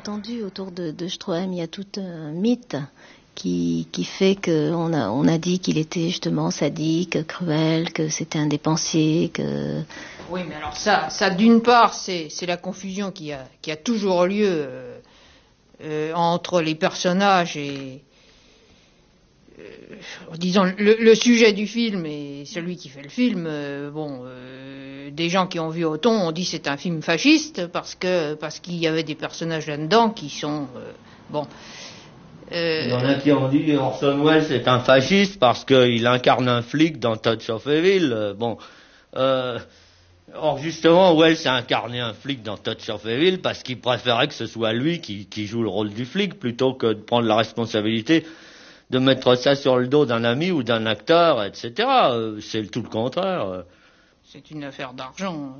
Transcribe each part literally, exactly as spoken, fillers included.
étendue autour de, de Stroheim. Il y a tout un mythe qui, qui fait qu'on a, on a dit qu'il était justement sadique, cruel, que c'était un dépensier, que... Oui, mais alors ça, ça d'une part, c'est, c'est la confusion qui a, qui a toujours lieu euh, euh, entre les personnages et... Euh, disons, le, le sujet du film et celui qui fait le film, euh, bon... Euh, des gens qui ont vu Othon ont dit c'est un film fasciste parce que parce qu'il y avait des personnages là-dedans qui sont euh, bon. Euh, Il y en a qui ont dit Orson Welles est un fasciste parce qu'il incarne un flic dans Touch of Evil. Euh, bon, euh, or justement Welles a incarné un flic dans Touch of Evil parce qu'il préférait que ce soit lui qui, qui joue le rôle du flic plutôt que de prendre la responsabilité de mettre ça sur le dos d'un ami ou d'un acteur, et cetera. Euh, c'est tout le contraire. C'est une affaire d'argent.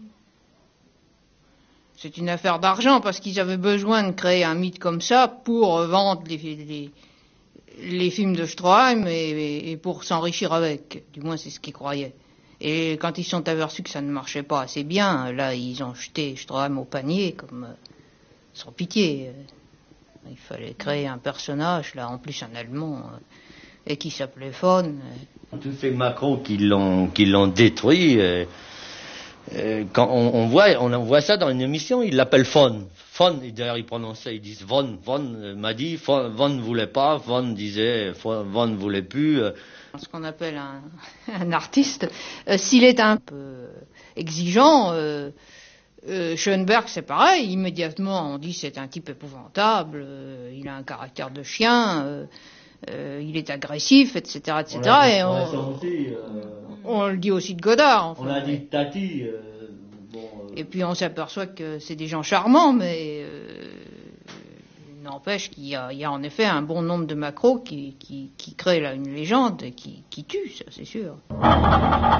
C'est une affaire d'argent parce qu'ils avaient besoin de créer un mythe comme ça pour vendre les, les, les films de Stroheim et, et pour s'enrichir avec. Du moins, c'est ce qu'ils croyaient. Et quand ils sont aperçus que ça ne marchait pas assez bien, là, ils ont jeté Stroheim au panier, comme euh, sans pitié. Il fallait créer un personnage, là, en plus un Allemand, euh, et qui s'appelait Von. Tous ces macros qui l'ont, qui l'ont détruit, euh, euh, quand on, on voit, on voit ça dans une émission, ils l'appellent Von. Von, d'ailleurs, ils prononçaient, ils disent Von. Von euh, m'a dit, Von, Von ne voulait pas, Von disait, Von ne voulait plus. Euh. Ce qu'on appelle un, un artiste, euh, s'il est un peu exigeant, euh, euh, Schoenberg, c'est pareil, immédiatement, on dit c'est un type épouvantable, euh, il a un caractère de chien, euh, Euh, il est agressif, et cetera, et cetera. On, dit, et on, on, aussi, euh, on le dit aussi de Godard. Enfin, on a dit de Tati. Euh, bon, euh... Et puis on s'aperçoit que c'est des gens charmants, mais euh, n'empêche qu'il y a, il y a en effet un bon nombre de macros qui, qui, qui créent là une légende et qui, qui tuent, ça c'est sûr.